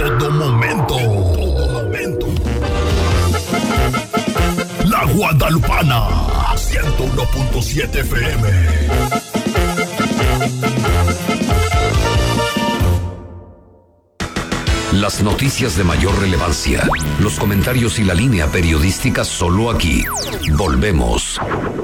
Todo momento. La Guadalupana, 101.7 FM. Las noticias de mayor relevancia, los comentarios y la línea periodística solo aquí. Volvemos.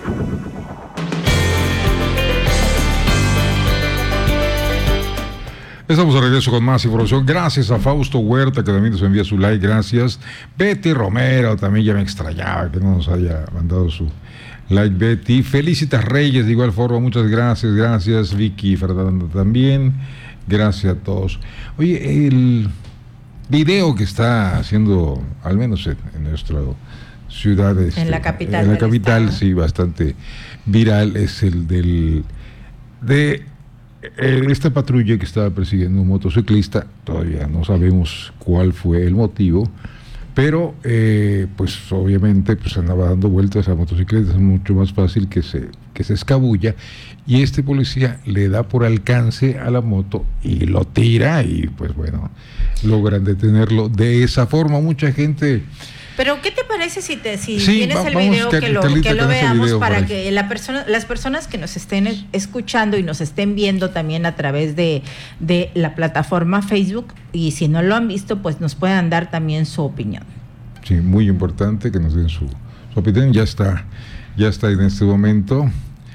Estamos de regreso con más información. Gracias a Fausto Huerta, que también nos envía su like. Gracias. Betty Romero, también ya me extrañaba que no nos haya mandado su like, Betty. Felicitas Reyes, de igual forma, muchas gracias. Gracias, Vicky y Fernanda también. Gracias a todos. Oye, el video que está haciendo, al menos en nuestra ciudad, en la capital. En la capital, sí, bastante viral, es el de esta patrulla que estaba persiguiendo un motociclista. Todavía no sabemos cuál fue el motivo, pero pues obviamente pues andaba dando vueltas a motocicletas. Es mucho más fácil que se escabulla, y este policía le da por alcance a la moto y lo tira, y pues bueno, logran detenerlo de esa forma. Mucha gente... Pero ¿qué te parece si sí, tienes el video que lo veamos para que las personas que nos estén escuchando y nos estén viendo también a través de la plataforma Facebook, y si no lo han visto, pues nos puedan dar también su opinión? Sí, muy importante que nos den su opinión. Ya está en este momento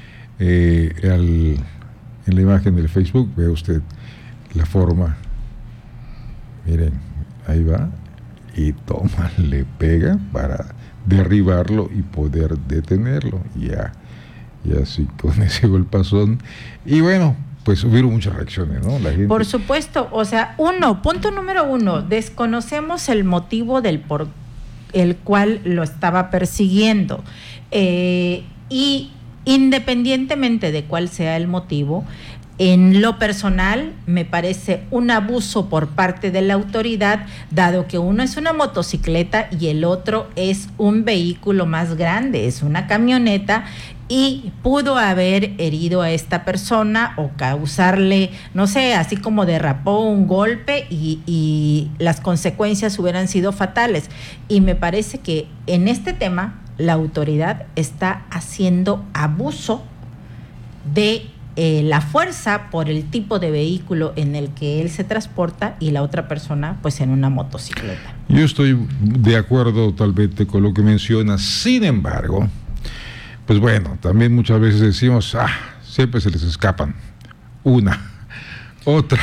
en la imagen del Facebook. Ve usted la forma. Miren, ahí va. Y toma, le pega para derribarlo y poder detenerlo. Y así con ese golpazón. Y bueno, pues hubieron muchas reacciones, ¿no? La gente... Por supuesto, o sea, punto número 1, desconocemos el motivo por el cual lo estaba persiguiendo. Y independientemente de cuál sea el motivo, en lo personal, me parece un abuso por parte de la autoridad, dado que uno es una motocicleta y el otro es un vehículo más grande, es una camioneta, y pudo haber herido a esta persona o causarle, no sé, así como derrapó un golpe, y las consecuencias hubieran sido fatales. Y me parece que en este tema la autoridad está haciendo abuso de la fuerza por el tipo de vehículo en el que él se transporta, y la otra persona pues en una motocicleta. Yo estoy de acuerdo totalmente con lo que mencionas. Sin embargo, pues bueno, también muchas veces decimos, siempre se les escapan otra,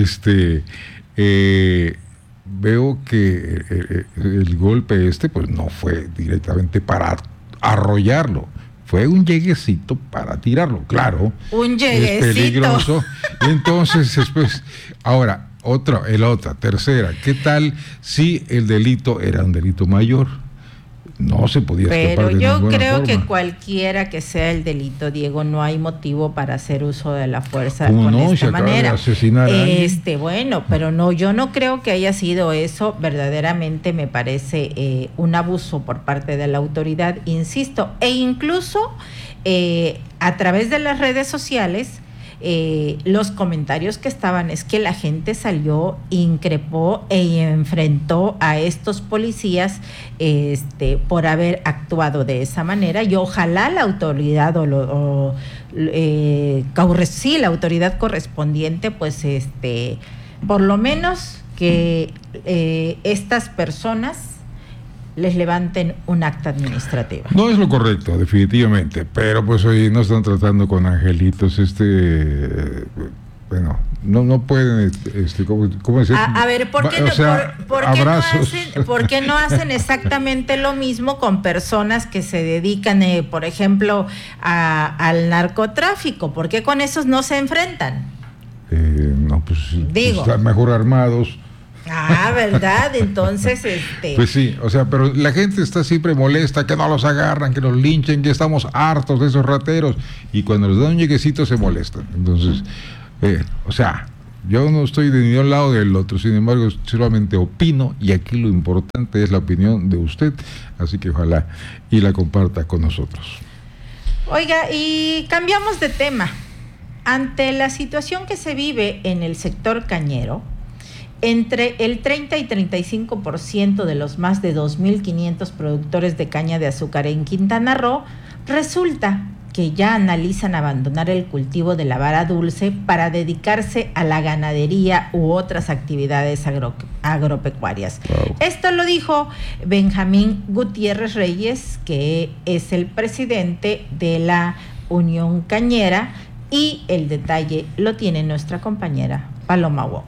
veo que el golpe pues no fue directamente para arrollarlo. Fue un lleguecito para tirarlo, claro. Un lleguecito. Es peligroso. Y entonces, después, ahora, tercera, ¿qué tal si el delito era un delito mayor? No se podía escapar de ninguna forma. Pero yo creo que cualquiera que sea el delito, Diego, no hay motivo para hacer uso de la fuerza con esta manera. Bueno, pero no, yo no creo que haya sido eso. Verdaderamente me parece un abuso por parte de la autoridad, insisto, e incluso a través de las redes sociales. Los comentarios que estaban es que la gente salió, increpó e enfrentó a estos policías por haber actuado de esa manera, y ojalá la autoridad la autoridad correspondiente pues por lo menos que estas personas les levanten un acta administrativa. No es lo correcto, definitivamente, pero pues hoy no están tratando con angelitos, bueno, no pueden, ¿cómo decir? A ver, ¿por qué no hacen exactamente lo mismo con personas que se dedican, por ejemplo, al narcotráfico? ¿Por qué con esos no se enfrentan? Pues están mejor armados. ¿Verdad? Entonces, Pues sí, o sea, pero la gente está siempre molesta, que no los agarran, que los linchen, que estamos hartos de esos rateros, y cuando les dan un lleguecito se molestan. Entonces, yo no estoy de ni de un lado del otro, sin embargo, solamente opino, y aquí lo importante es la opinión de usted, así que ojalá y la comparta con nosotros. Oiga, y cambiamos de tema. Ante la situación que se vive en el sector cañero, Entre el 30 y 35% de los más de 2.500 productores de caña de azúcar en Quintana Roo resulta que ya analizan abandonar el cultivo de la vara dulce para dedicarse a la ganadería u otras actividades agropecuarias. Wow. Esto lo dijo Benjamín Gutiérrez Reyes, que es el presidente de la Unión Cañera, y el detalle lo tiene nuestra compañera Paloma Wong.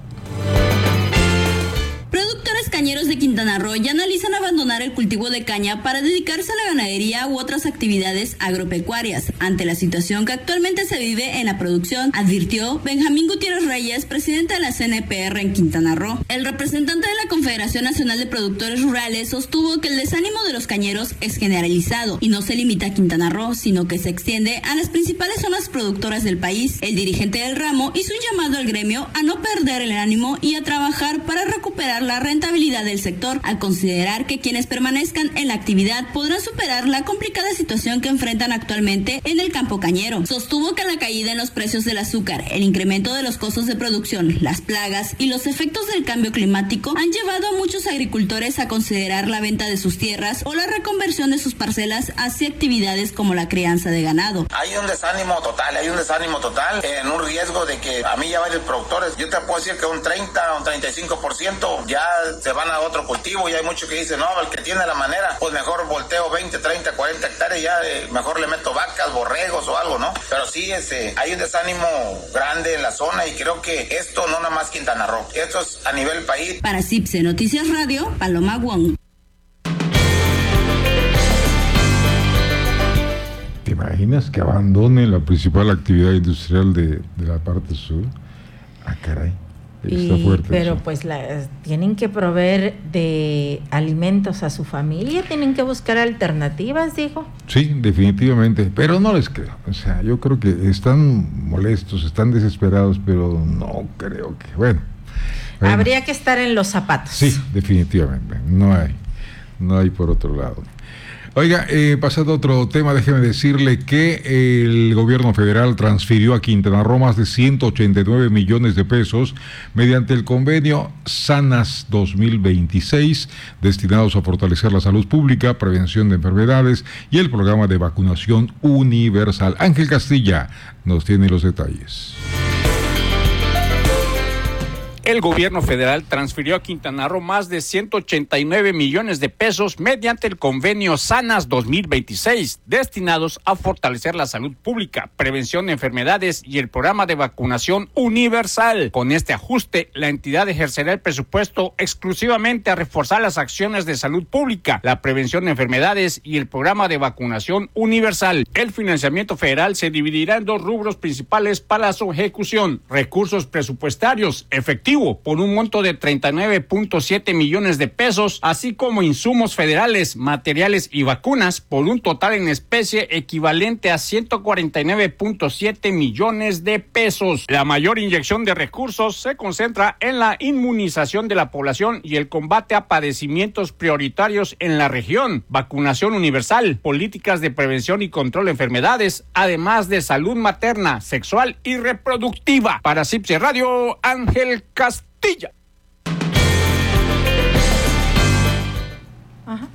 Productores cañeros de Quintana Roo ya analizan abandonar el cultivo de caña para dedicarse a la ganadería u otras actividades agropecuarias. Ante la situación que actualmente se vive en la producción, advirtió Benjamín Gutiérrez Reyes, presidente de la CNPR en Quintana Roo. El representante de la Confederación Nacional de Productores Rurales sostuvo que el desánimo de los cañeros es generalizado y no se limita a Quintana Roo, sino que se extiende a las principales zonas productoras del país. El dirigente del ramo hizo un llamado al gremio a no perder el ánimo y a trabajar para recuperar la rentabilidad del sector, al considerar que quienes permanezcan en la actividad podrán superar la complicada situación que enfrentan actualmente en el campo cañero. Sostuvo que la caída en los precios del azúcar, el incremento de los costos de producción, las plagas y los efectos del cambio climático han llevado a muchos agricultores a considerar la venta de sus tierras o la reconversión de sus parcelas hacia actividades como la crianza de ganado. Hay un desánimo total, en un riesgo de que a mí ya varios productores, yo te puedo decir que un 30 o un 35% ya se van a otro cultivo, y hay muchos que dicen, no, el que tiene la manera, pues mejor volteo 20, 30, 40 hectáreas, ya mejor le meto vacas, borregos o algo, ¿no? Pero sí, hay un desánimo grande en la zona, y creo que esto no nada más Quintana Roo, esto es a nivel país. Para CIPSE Noticias Radio, Paloma Wong. ¿Te imaginas que abandonen la principal actividad industrial de la parte sur? Ah, caray. Está fuerte pero eso. pues tienen que proveer de alimentos a su familia, tienen que buscar alternativas, dijo. Sí, definitivamente, pero no les creo. O sea, yo creo que están molestos, están desesperados, pero no creo que... Bueno. Habría que estar en los zapatos. Sí, definitivamente. No hay por otro lado. Oiga, pasando a otro tema, déjeme decirle que el gobierno federal transfirió a Quintana Roo más de 189 millones de pesos mediante el convenio Sanas 2026, destinados a fortalecer la salud pública, prevención de enfermedades y el programa de vacunación universal. Ángel Castilla nos tiene los detalles. El gobierno federal transfirió a Quintana Roo más de 189 millones de pesos mediante el convenio Sanas 2026, destinados a fortalecer la salud pública, prevención de enfermedades y el programa de vacunación universal. Con este ajuste, la entidad ejercerá el presupuesto exclusivamente a reforzar las acciones de salud pública, la prevención de enfermedades y el programa de vacunación universal. El financiamiento federal se dividirá en dos rubros principales para su ejecución: recursos presupuestarios efectivos por un monto de 39.7 millones de pesos, así como insumos federales, materiales y vacunas por un total en especie equivalente a 149.7 millones de pesos. La mayor inyección de recursos se concentra en la inmunización de la población y el combate a padecimientos prioritarios en la región, vacunación universal, políticas de prevención y control de enfermedades, además de salud materna, sexual y reproductiva. Para CIPSE Radio, Ángel Castilla. Ajá.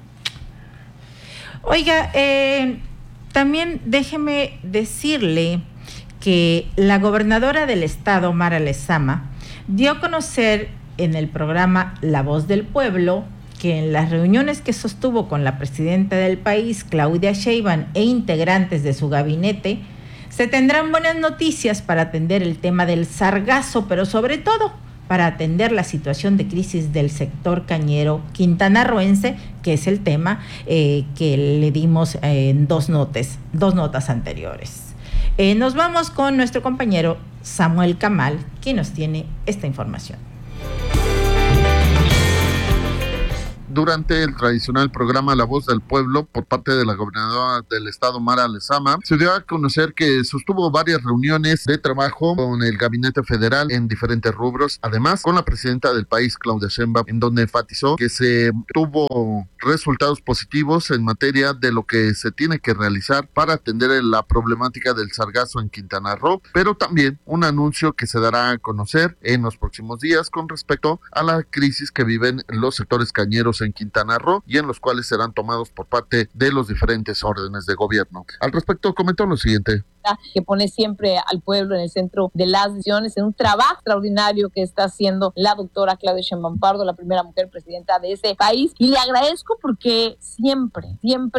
Oiga, también déjeme decirle que la gobernadora del estado, Mara Lezama, dio a conocer en el programa La Voz del Pueblo que en las reuniones que sostuvo con la presidenta del país, Claudia Sheinbaum, e integrantes de su gabinete, se tendrán buenas noticias para atender el tema del sargazo, pero sobre todo para atender la situación de crisis del sector cañero quintanarroense, que es el tema que le dimos en dos notas anteriores. Nos vamos con nuestro compañero Samuel Camal, quien nos tiene esta información. durante el tradicional programa La Voz del Pueblo por parte de la gobernadora del estado, Mara Lezama, se dio a conocer que sostuvo varias reuniones de trabajo con el gabinete federal en diferentes rubros, además con la presidenta del país, Claudia Sheinbaum, en donde enfatizó que se tuvo resultados positivos en materia de lo que se tiene que realizar para atender la problemática del sargazo en Quintana Roo, pero también un anuncio que se dará a conocer en los próximos días con respecto a la crisis que viven los sectores cañeros en Quintana Roo y en los cuales serán tomados por parte de los diferentes órdenes de gobierno. Al respecto comentó lo siguiente: que pone siempre al pueblo en el centro de las decisiones, en un trabajo extraordinario que está haciendo la doctora Claudia Sheinbaum Pardo, la primera mujer presidenta de ese país, y le agradezco porque siempre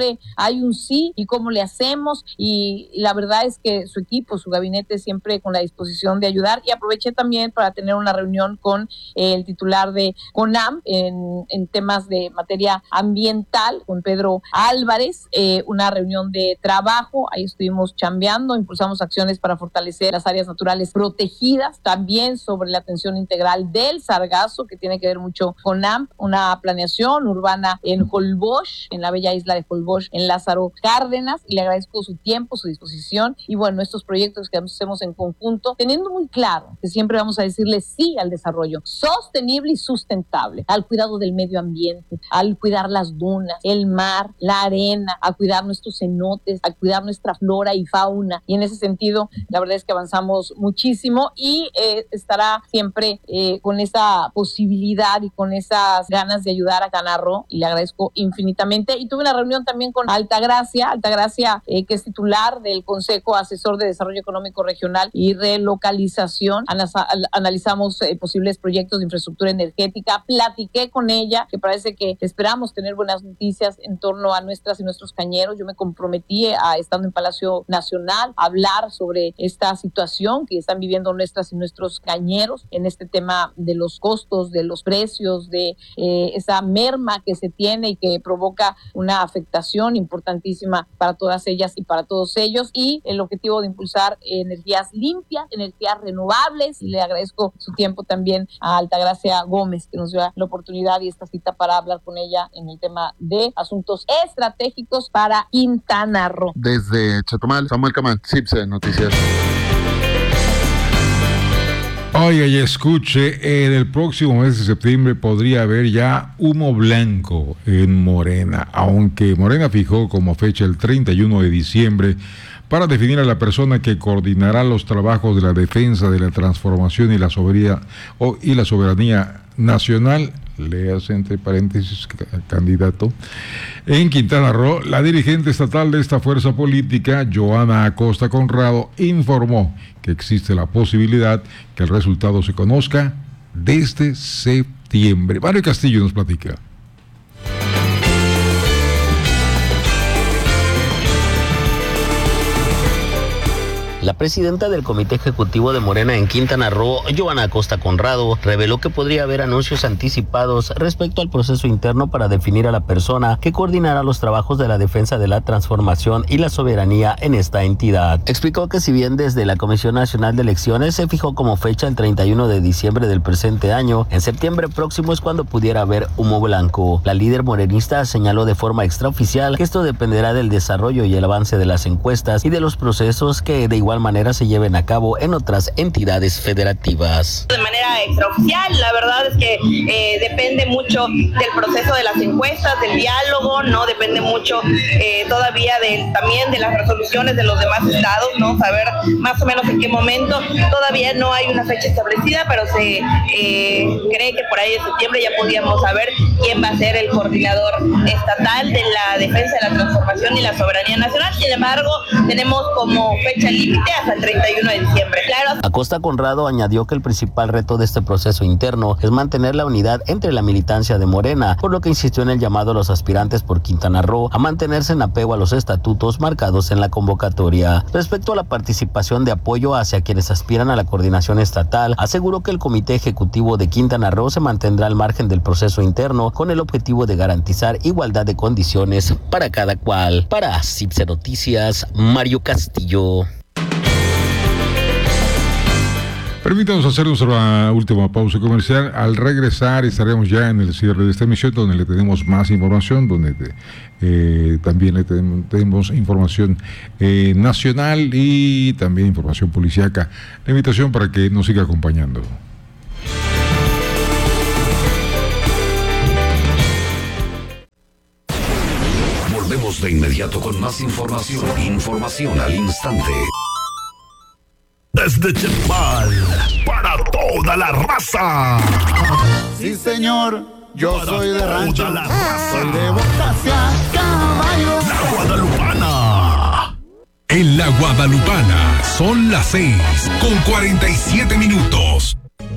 hay un sí y cómo le hacemos, y la verdad es que su equipo, su gabinete siempre con la disposición de ayudar, y aproveché también para tener una reunión con el titular de CONAM en temas de materia ambiental, con Pedro Álvarez, una reunión de trabajo, ahí estuvimos chambeando, impulsamos acciones para fortalecer las áreas naturales protegidas, también sobre la atención integral del sargazo, que tiene que ver mucho con AMP, una planeación urbana en Holbox, en la bella isla de Holbox, en Lázaro Cárdenas, y le agradezco su tiempo, su disposición, y bueno, estos proyectos que hacemos en conjunto, teniendo muy claro que siempre vamos a decirle sí al desarrollo sostenible y sustentable, al cuidado del medio ambiente, al cuidar las dunas, el mar, la arena, a cuidar nuestros cenotes, a cuidar nuestra flora y fauna. Y en ese sentido, la verdad es que avanzamos muchísimo, y estará siempre con esa posibilidad y con esas ganas de ayudar a Quintana Roo, y le agradezco infinitamente. Y tuve una reunión también con Altagracia, que es titular del Consejo Asesor de Desarrollo Económico Regional y Relocalización. Analizamos posibles proyectos de infraestructura energética. Platiqué con ella, que parece que esperamos tener buenas noticias en torno a nuestras y nuestros cañeros. Yo me comprometí estando en Palacio Nacional, hablar sobre esta situación que están viviendo nuestras y nuestros cañeros en este tema de los costos, de los precios, de esa merma que se tiene y que provoca una afectación importantísima para todas ellas y para todos ellos, y el objetivo de impulsar energías limpias, energías renovables. Y le agradezco su tiempo también a Altagracia Gómez, que nos dio la oportunidad y esta cita para hablar con ella en el tema de asuntos estratégicos para Quintana Roo. Desde Chetumal, Samuel Camán, CIPSE Noticias. Oiga, y escuche, en el próximo mes de septiembre podría haber ya humo blanco en Morena, aunque Morena fijó como fecha el 31 de diciembre para definir a la persona que coordinará los trabajos de la defensa de la transformación y la soberanía nacional, léase entre paréntesis candidato, en Quintana Roo. La dirigente estatal de esta fuerza política, Joana Acosta Conrado, informó que existe la posibilidad que el resultado se conozca desde septiembre. Mario Castillo nos platica. La presidenta del Comité Ejecutivo de Morena en Quintana Roo, Joana Acosta Conrado, reveló que podría haber anuncios anticipados respecto al proceso interno para definir a la persona que coordinará los trabajos de la defensa de la transformación y la soberanía en esta entidad. Explicó que si bien desde la Comisión Nacional de Elecciones se fijó como fecha el 31 de diciembre del presente año, en septiembre próximo es cuando pudiera haber humo blanco. La líder morenista señaló de forma extraoficial que esto dependerá del desarrollo y el avance de las encuestas y de los procesos que de igual manera se lleven a cabo en otras entidades federativas. De manera extraoficial, la verdad es que depende mucho del proceso de las encuestas, del diálogo, no depende mucho todavía también de las resoluciones de los demás estados, no saber más o menos en qué momento. Todavía no hay una fecha establecida, pero se cree que por ahí de septiembre ya podíamos saber quién va a ser el coordinador estatal de la defensa de la transformación y la soberanía nacional. Sin embargo, tenemos como fecha límite hasta el 31 de diciembre. Claro. Acosta Conrado añadió que el principal reto de este proceso interno es mantener la unidad entre la militancia de Morena, por lo que insistió en el llamado a los aspirantes por Quintana Roo a mantenerse en apego a los estatutos marcados en la convocatoria. Respecto a la participación de apoyo hacia quienes aspiran a la coordinación estatal, aseguró que el Comité Ejecutivo de Quintana Roo se mantendrá al margen del proceso interno con el objetivo de garantizar igualdad de condiciones para cada cual. Para CIPSE Noticias, Mario Castillo. Permítanos hacer nuestra última pausa comercial. Al regresar estaremos ya en el cierre de esta emisión, donde le tenemos más información, donde también le tenemos información nacional y también información policíaca. La invitación para que nos siga acompañando. Volvemos de inmediato con más información. Información al instante. Desde Chetumal, para toda la raza. Sí, señor, yo para soy de rancho. Toda la raza. Soy de boca hacia caballo. La Guadalupana. En la Guadalupana son las 6:47.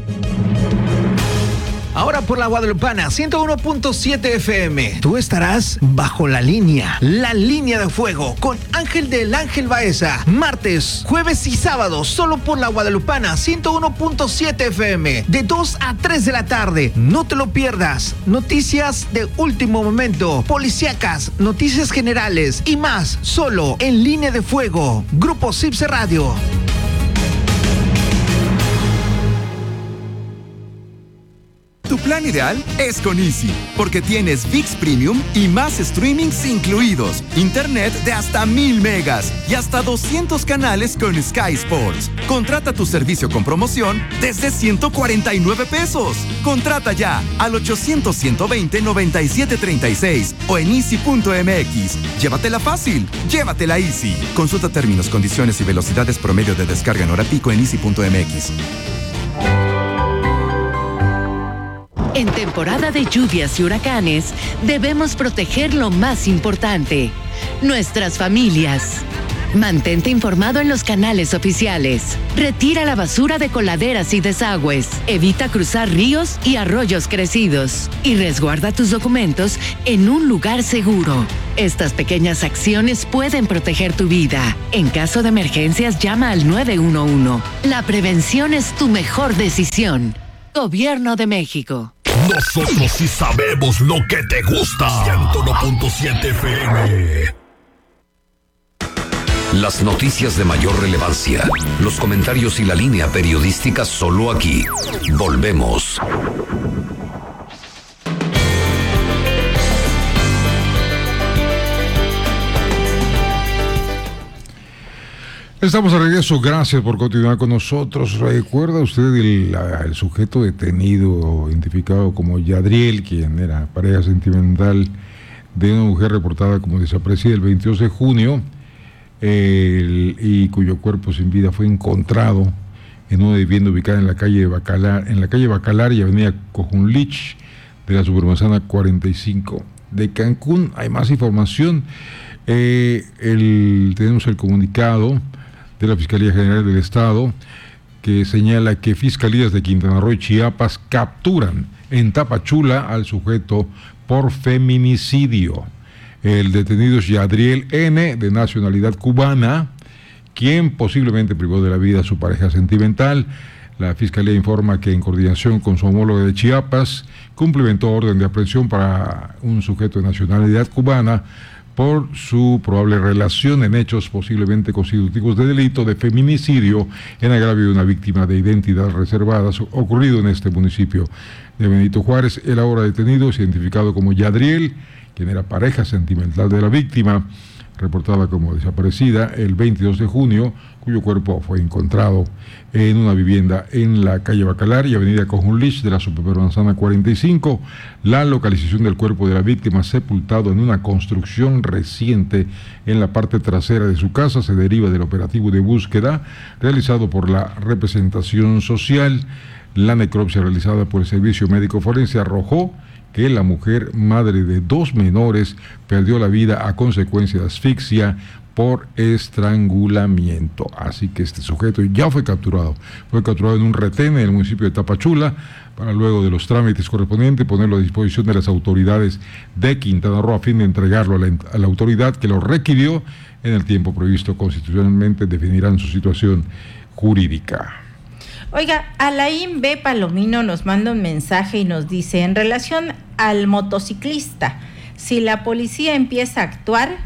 Ahora por la Guadalupana, 101.7 FM. Tú estarás bajo la línea de fuego, con Ángel del Ángel Baeza. Martes, jueves y sábados, solo por la Guadalupana, 101.7 FM. De 2 a 3 de la tarde. No te lo pierdas. Noticias de último momento, policíacas, noticias generales y más, solo en Línea de Fuego. Grupo Cipse Radio. Tu plan ideal es con Easy, porque tienes ViX Premium y más streamings incluidos, internet de hasta 1000 megas y hasta 200 canales con Sky Sports. Contrata tu servicio con promoción desde 149 pesos. Contrata ya al 800-120-9736 o en easy.mx. Llévatela fácil, llévatela Easy. Consulta términos, condiciones y velocidades promedio de descarga en hora pico en easy.mx. En temporada de lluvias y huracanes, debemos proteger lo más importante, nuestras familias. Mantente informado en los canales oficiales. Retira la basura de coladeras y desagües. Evita cruzar ríos y arroyos crecidos. Y resguarda tus documentos en un lugar seguro. Estas pequeñas acciones pueden proteger tu vida. En caso de emergencias, llama al 911. La prevención es tu mejor decisión. Gobierno de México. Nosotros sí sabemos lo que te gusta. 101.7 FM. Las noticias de mayor relevancia, los comentarios y la línea periodística solo aquí. Volvemos. Estamos de regreso, gracias por continuar con nosotros. ¿Recuerda usted el sujeto detenido, identificado como Yadriel, quien era pareja sentimental de una mujer reportada como desaparecida el 22 de junio y cuyo cuerpo sin vida fue encontrado en una vivienda ubicada en la calle Bacalar y avenida Cojunlich de la Supermanzana 45 de Cancún? Hay más información. Tenemos el comunicado de la Fiscalía General del Estado, que señala que fiscalías de Quintana Roo y Chiapas capturan en Tapachula al sujeto por feminicidio. El detenido es Yadriel N., de nacionalidad cubana, quien posiblemente privó de la vida a su pareja sentimental. La Fiscalía informa que en coordinación con su homólogo de Chiapas, cumplimentó orden de aprehensión para un sujeto de nacionalidad cubana por su probable relación en hechos posiblemente constitutivos de delito de feminicidio en agravio de una víctima de identidad reservada ocurrido en este municipio de Benito Juárez. El ahora detenido es identificado como Yadriel, quien era pareja sentimental de la víctima, reportada como desaparecida el 22 de junio, cuyo cuerpo fue encontrado en una vivienda en la calle Bacalar y avenida Cojunlich de la Supermanzana 45. La localización del cuerpo de la víctima, sepultado en una construcción reciente en la parte trasera de su casa, se deriva del operativo de búsqueda realizado por la representación social. La necropsia realizada por el Servicio Médico Forense arrojó que la mujer, madre de 2 menores, perdió la vida a consecuencia de asfixia por estrangulamiento. Así que este sujeto ya fue capturado en un retén en el municipio de Tapachula, para luego de los trámites correspondientes ponerlo a disposición de las autoridades de Quintana Roo a fin de entregarlo a la autoridad que lo requirió en el tiempo previsto constitucionalmente. Definirán su situación jurídica. Oiga, Alain B. Palomino nos manda un mensaje y nos dice: en relación al motociclista, si la policía empieza a actuar,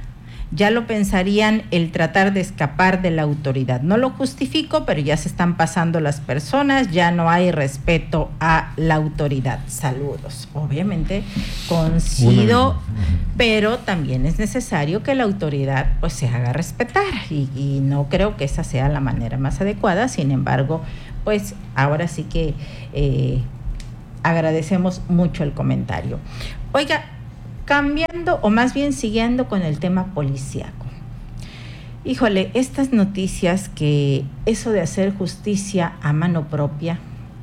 ya lo pensarían el tratar de escapar de la autoridad. No lo justifico, pero ya se están pasando las personas, ya no hay respeto a la autoridad. Saludos. Obviamente coincido, pero también es necesario que la autoridad pues se haga respetar y no creo que esa sea la manera más adecuada. Sin embargo, pues ahora sí que agradecemos mucho el comentario. Oiga, cambiando o más bien siguiendo con el tema policíaco. Híjole, estas noticias que eso de hacer justicia a mano propia,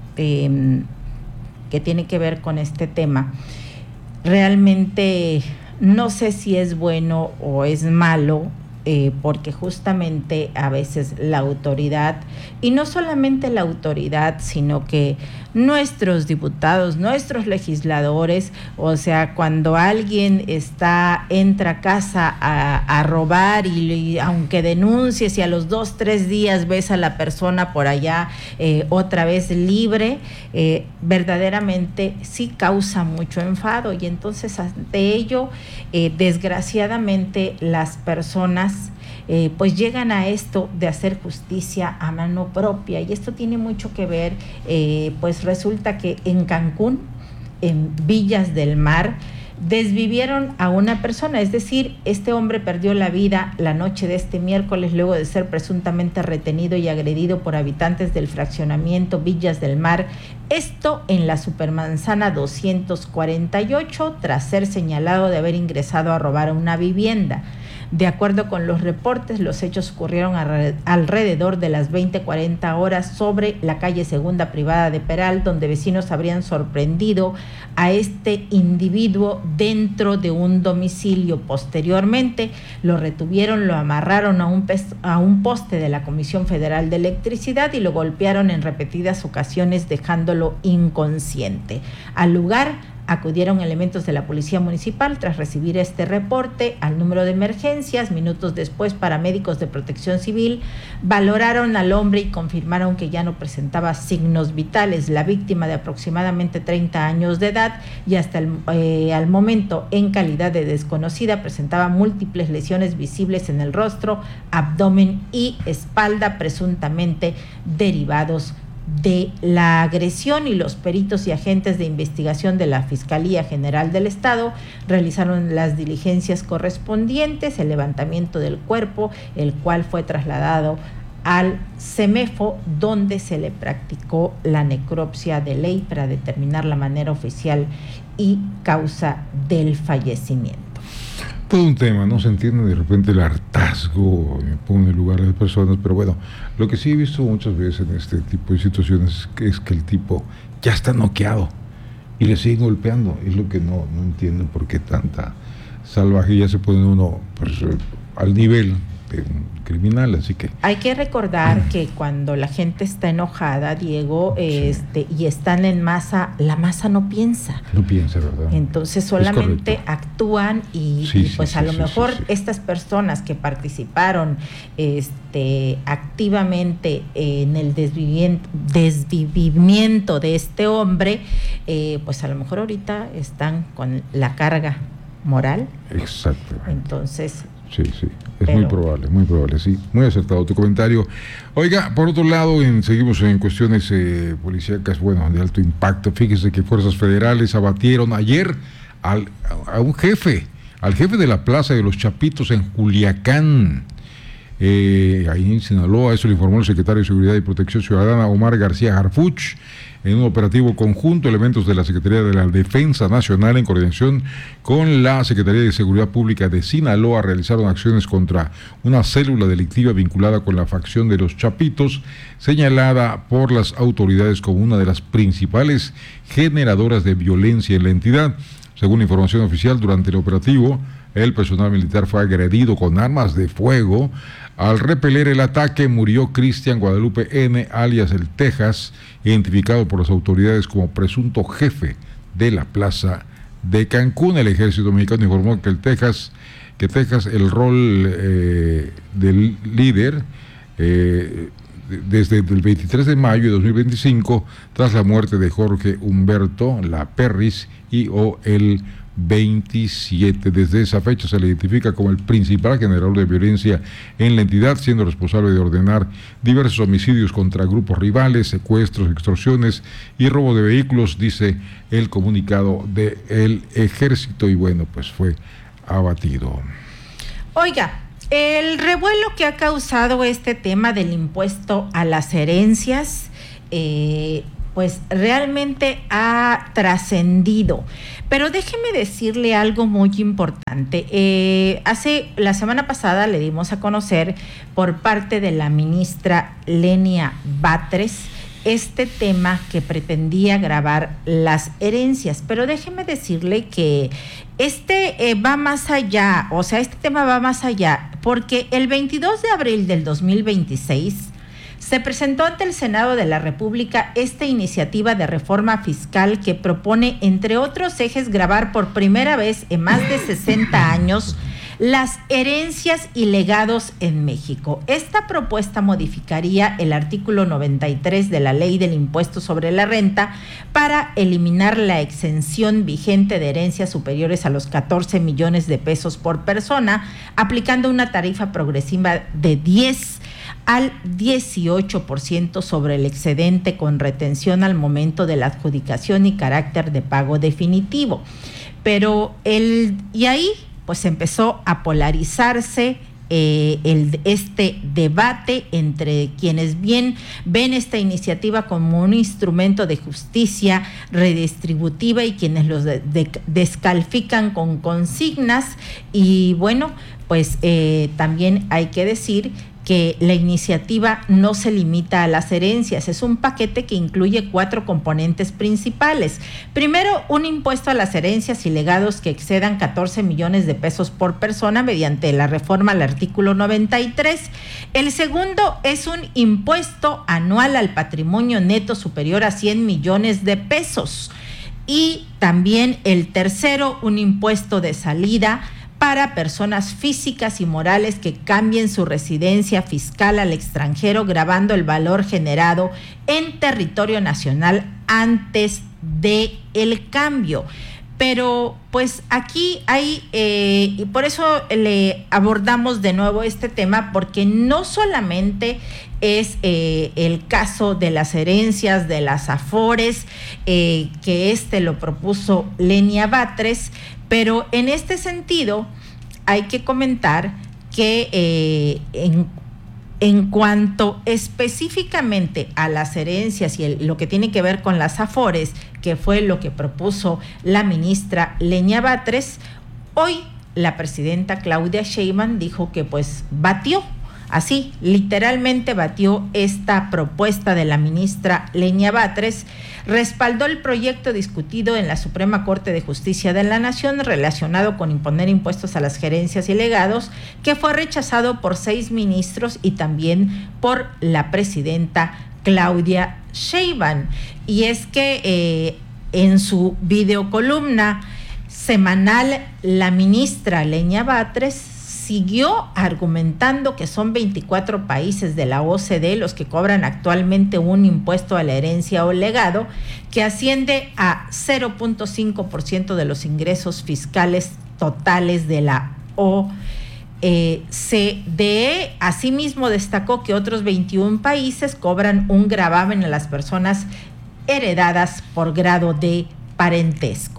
que tiene que ver con este tema, realmente no sé si es bueno o es malo, porque justamente a veces la autoridad, y no solamente la autoridad, sino que nuestros diputados, nuestros legisladores, o sea, cuando alguien entra a casa a robar y aunque denuncies y a los 2-3 días ves a la persona por allá otra vez libre, verdaderamente sí causa mucho enfado, y entonces ante ello, desgraciadamente las personas pues llegan a esto de hacer justicia a mano propia, y esto tiene mucho que ver, pues resulta que en Cancún, en Villas del Mar, desvivieron a una persona, es decir, este hombre perdió la vida la noche de este miércoles luego de ser presuntamente retenido y agredido por habitantes del fraccionamiento Villas del Mar, esto en la Supermanzana 248, tras ser señalado de haber ingresado a robar a una vivienda. De acuerdo con los reportes, los hechos ocurrieron alrededor de las 20:40 horas sobre la calle Segunda Privada de Peral, donde vecinos habrían sorprendido a este individuo dentro de un domicilio. Posteriormente, lo retuvieron, lo amarraron a un poste de la Comisión Federal de Electricidad y lo golpearon en repetidas ocasiones, dejándolo inconsciente. Al lugar acudieron elementos de la Policía Municipal tras recibir este reporte al número de emergencias. Minutos después, paramédicos de Protección Civil valoraron al hombre y confirmaron que ya no presentaba signos vitales. La víctima, de aproximadamente 30 años de edad y hasta al momento en calidad de desconocida, presentaba múltiples lesiones visibles en el rostro, abdomen y espalda, presuntamente derivados de la agresión, y los peritos y agentes de investigación de la Fiscalía General del Estado realizaron las diligencias correspondientes, el levantamiento del cuerpo, el cual fue trasladado al CEMEFO, donde se le practicó la necropsia de ley para determinar la manera oficial y causa del fallecimiento. Todo un tema, no se entiende de repente el hartazgo, me pongo en el lugar de las personas, pero bueno, lo que sí he visto muchas veces en este tipo de situaciones es que el tipo ya está noqueado y le siguen golpeando. Es lo que no entiendo, por qué tanta salvajía se pone uno pues, al nivel de un criminal, así que... Hay que recordar que cuando la gente está enojada, Diego, y están en masa, la masa no piensa. No piensa, ¿verdad? Entonces solamente actúan y pues a lo mejor estas personas que participaron activamente en el desvivimiento de este hombre, pues a lo mejor ahorita están con la carga moral. Exacto. Entonces... Sí, es muy probable, sí. Muy acertado tu comentario. Oiga, por otro lado, seguimos en cuestiones policíacas, bueno, de alto impacto. Fíjese que fuerzas federales abatieron ayer al jefe de la Plaza de los Chapitos en Culiacán. Ahí en Sinaloa, eso lo informó el secretario de Seguridad y Protección Ciudadana, Omar García Harfuch. En un operativo conjunto, elementos de la Secretaría de la Defensa Nacional, en coordinación con la Secretaría de Seguridad Pública de Sinaloa, realizaron acciones contra una célula delictiva vinculada con la facción de los Chapitos, señalada por las autoridades como una de las principales generadoras de violencia en la entidad. Según información oficial, durante el operativo, el personal militar fue agredido con armas de fuego. Al repeler el ataque, murió Cristian Guadalupe N., alias el Texas, identificado por las autoridades como presunto jefe de la Plaza de Cancún. El ejército mexicano informó que Texas, el rol del líder, desde el 23 de mayo de 2025, tras la muerte de Jorge Humberto La Perris y el 2027. Desde esa fecha se le identifica como el principal generador de violencia en la entidad, siendo responsable de ordenar diversos homicidios contra grupos rivales, secuestros, extorsiones y robo de vehículos, dice el comunicado del Ejército, y bueno, pues fue abatido. Oiga, el revuelo que ha causado este tema del impuesto a las herencias, pues realmente ha trascendido. Pero déjeme decirle algo muy importante. La semana pasada le dimos a conocer por parte de la ministra Lenia Batres este tema que pretendía gravar las herencias, pero déjeme decirle que va más allá, o sea, este tema va más allá, porque el 22 de abril del 2026 se presentó ante el Senado de la República esta iniciativa de reforma fiscal que propone, entre otros ejes, gravar por primera vez en más de 60 años las herencias y legados en México. Esta propuesta modificaría el artículo 93 de la Ley del Impuesto sobre la Renta para eliminar la exención vigente de herencias superiores a los 14 millones de pesos por persona, aplicando una tarifa progresiva de 10 al 18% sobre el excedente, con retención al momento de la adjudicación y carácter de pago definitivo. Pero y ahí pues empezó a polarizarse este debate entre quienes bien ven esta iniciativa como un instrumento de justicia redistributiva y quienes los descalifican con consignas. Y bueno, pues también hay que decir que la iniciativa no se limita a las herencias, es un paquete que incluye 4 componentes principales. Primero, un impuesto a las herencias y legados que excedan 14 millones de pesos por persona mediante la reforma al artículo 93. El segundo es un impuesto anual al patrimonio neto superior a 100 millones de pesos. Y también el tercero, un impuesto de salida para personas físicas y morales que cambien su residencia fiscal al extranjero, gravando el valor generado en territorio nacional antes de el cambio. Pero pues aquí hay, y por eso le abordamos de nuevo este tema, porque no solamente es el caso de las herencias, de las afores, que lo propuso Lenia Batres, pero en este sentido hay que comentar que en cuanto específicamente a las herencias y lo que tiene que ver con las afores, que fue lo que propuso la ministra Lenia Batres, hoy la presidenta Claudia Sheinbaum dijo que pues batió, así literalmente batió esta propuesta de la ministra Lenia Batres, respaldó el proyecto discutido en la Suprema Corte de Justicia de la Nación relacionado con imponer impuestos a las herencias y legados, que fue rechazado por 6 ministros y también por la presidenta Claudia Sheinbaum. Y es que en su videocolumna semanal, la ministra Lenia Batres siguió argumentando que son 24 países de la OCDE los que cobran actualmente un impuesto a la herencia o legado que asciende a 0.5% de los ingresos fiscales totales de la OCDE. Asimismo, destacó que otros 21 países cobran un gravamen a las personas heredadas por grado de parentesco.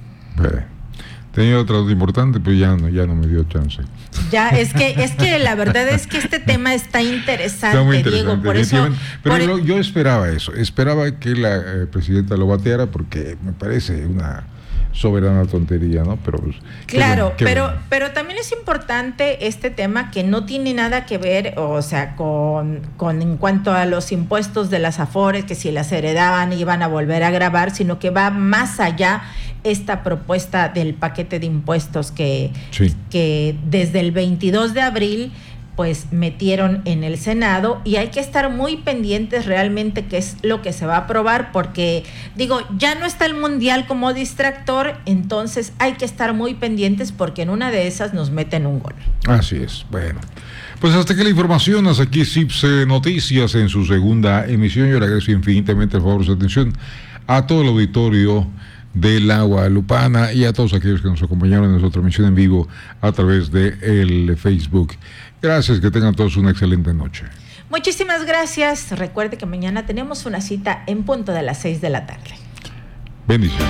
Tenía otra duda importante, pero ya no me dio chance. Ya, es que la verdad es que este tema está interesante, Diego, por eso... Pero yo esperaba eso, esperaba que la presidenta lo bateara, porque me parece una soberana tontería, ¿no? Pero pues, claro, pero también es importante este tema que no tiene nada que ver, o sea, con en cuanto a los impuestos de las afores, que si las heredaban iban a volver a gravar, sino que va más allá esta propuesta del paquete de impuestos que desde el 22 de abril pues metieron en el Senado, y hay que estar muy pendientes realmente qué es lo que se va a aprobar, porque digo, ya no está el Mundial como distractor, entonces hay que estar muy pendientes porque en una de esas nos meten un gol. Así es. Bueno, pues hasta aquí la información, hasta aquí CIPSE Noticias en su segunda emisión. Yo le agradezco infinitamente el favor de su atención a todo el auditorio de La Guadalupana, y a todos aquellos que nos acompañaron en nuestra transmisión en vivo a través de el Facebook. Gracias, que tengan todos una excelente noche. Muchísimas gracias. Recuerde que mañana tenemos una cita en punto de las 6 de la tarde. Bendiciones.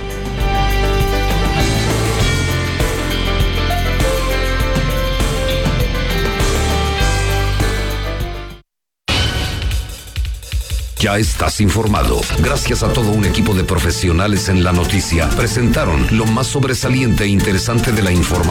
Ya estás informado. Gracias a todo un equipo de profesionales en la noticia. Presentaron lo más sobresaliente e interesante de la información.